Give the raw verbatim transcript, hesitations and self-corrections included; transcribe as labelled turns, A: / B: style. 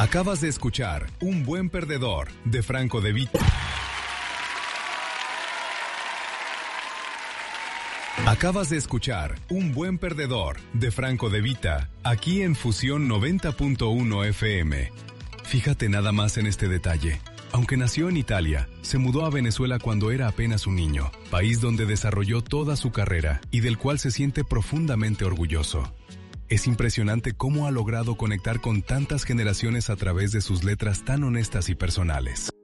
A: Acabas de escuchar Un Buen Perdedor de Franco De Vita. Acabas de escuchar Un Buen Perdedor de Franco De Vita, aquí en Fusión noventa punto uno F M. Fíjate nada más en este detalle. Aunque nació en Italia, se mudó a Venezuela cuando era apenas un niño, país donde desarrolló toda su carrera y del cual se siente profundamente orgulloso. Es impresionante cómo ha logrado conectar con tantas generaciones a través de sus letras tan honestas y personales.